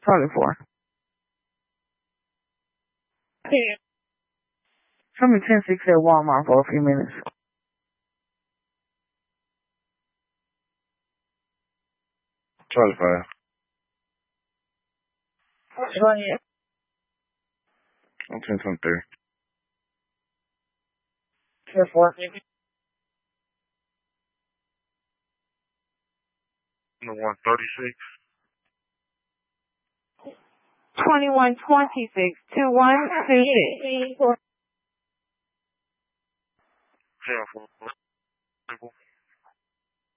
Charlie 4. Yeah. Show me 10-6 at Walmart for a few minutes. Charlie 5. Which one is? I'm 10-23. Here 4. No 136. 2126 2126. 10-4.